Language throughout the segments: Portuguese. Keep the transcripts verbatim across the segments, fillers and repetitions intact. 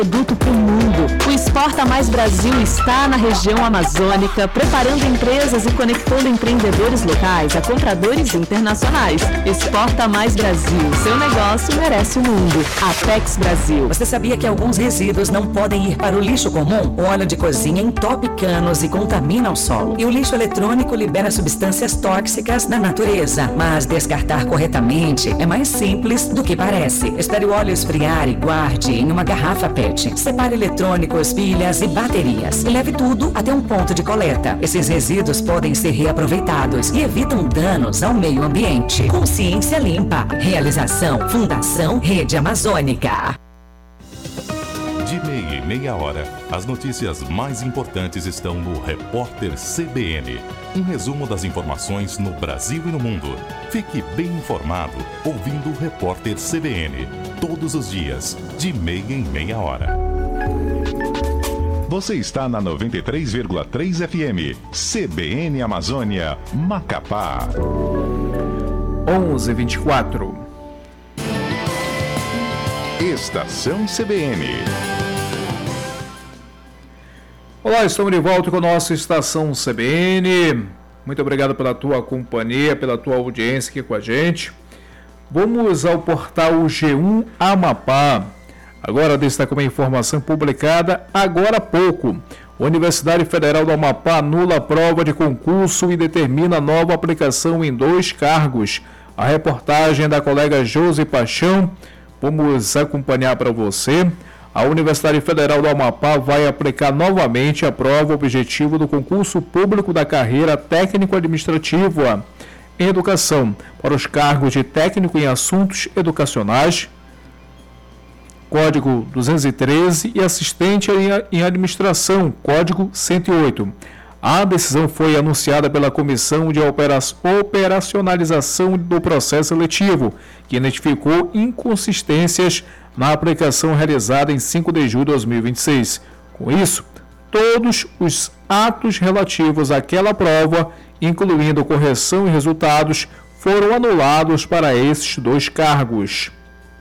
Produto para o mundo. O Exporta Mais Brasil está na região amazônica, preparando empresas e conectando empreendedores locais a compradores internacionais. Exporta Mais Brasil. Seu negócio merece o mundo. Apex Brasil. Você sabia que alguns resíduos não podem ir para o lixo comum? O óleo de cozinha entope canos e contamina o solo. E o lixo eletrônico libera substâncias tóxicas na natureza. Mas descartar corretamente é mais simples do que parece. Espere o óleo esfriar e guarde em uma garrafa P E T. Separe eletrônicos, pilhas e baterias. E leve tudo até um ponto de coleta. Esses resíduos podem ser reaproveitados e evitam danos ao meio ambiente. Consciência Limpa. Realização Fundação Rede Amazônica. De meia em meia hora, as notícias mais importantes estão no Repórter C B N. Um resumo das informações no Brasil e no mundo. Fique bem informado ouvindo o Repórter C B N. Todos os dias, de meia em meia hora. Você está na noventa e três vírgula três F M. C B N Amazônia, Macapá. onze e vinte e quatro. Estação C B N. Olá, estamos de volta com a nossa Estação C B N. Muito obrigado pela tua companhia, pela tua audiência aqui com a gente. Vamos ao portal G um Amapá. Agora destaca uma informação publicada agora há pouco. A Universidade Federal do Amapá anula a prova de concurso e determina nova aplicação em dois cargos. A reportagem da colega Josi Paixão. Vamos acompanhar para você. A Universidade Federal do Amapá vai aplicar novamente a prova objetivo do concurso público da carreira técnico-administrativa em educação para os cargos de técnico em assuntos educacionais, Código duzentos e treze, e assistente em administração, Código cento e oito. A decisão foi anunciada pela Comissão de Operacionalização do Processo Seletivo, que identificou inconsistências na aplicação realizada em cinco de julho de dois mil e vinte e seis. Com isso, todos os atos relativos àquela prova, incluindo correção e resultados, foram anulados para esses dois cargos.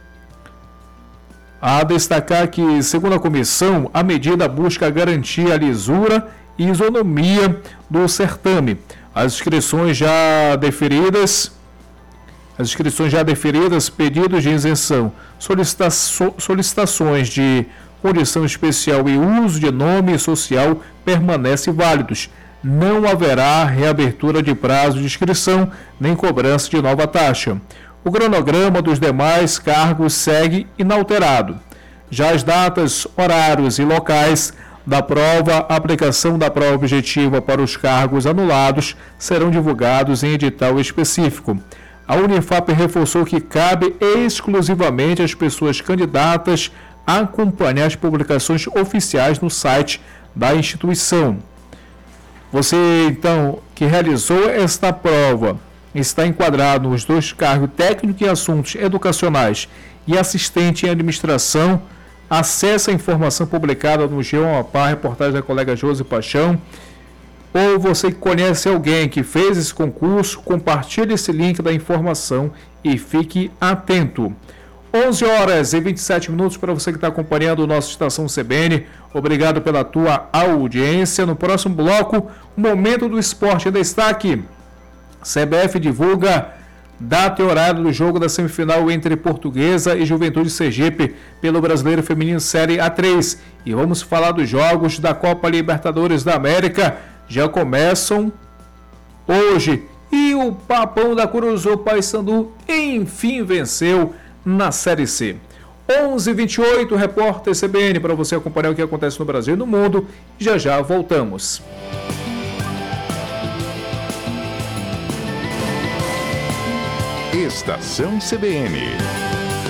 A destacar que, segundo a comissão, a medida busca garantir a lisura e isonomia do certame. As inscrições já deferidas, as inscrições já deferidas, pedidos de isenção, solicita- solicitações de condição especial e uso de nome social permanecem válidos. Não haverá reabertura de prazo de inscrição nem cobrança de nova taxa. O cronograma dos demais cargos segue inalterado. Já as datas, horários e locais da prova, a aplicação da prova objetiva para os cargos anulados serão divulgados em edital específico. A Unifap reforçou que cabe exclusivamente às pessoas candidatas a acompanhar as publicações oficiais no site da instituição. Você, então, que realizou esta prova, está enquadrado nos dois cargos técnico em assuntos educacionais e assistente em administração. Acesse a informação publicada no G um Amapá, reportagem da colega Josi Paixão. Ou você que conhece alguém que fez esse concurso, compartilhe esse link da informação e fique atento. onze horas e vinte e sete minutos para você que está acompanhando o nosso Estação C B N. Obrigado pela tua audiência. No próximo bloco, o Momento do Esporte em destaque. C B F divulga data e horário do jogo da semifinal entre Portuguesa e Juventude Sergipe pelo Brasileiro Feminino Série A três. E vamos falar dos jogos da Copa Libertadores da América. Já começam hoje. E o Papão da Cruz, o Paysandu, enfim venceu na Série C. onze e vinte e oito, repórter C B N, para você acompanhar o que acontece no Brasil e no mundo. Já já voltamos. Estação C B N.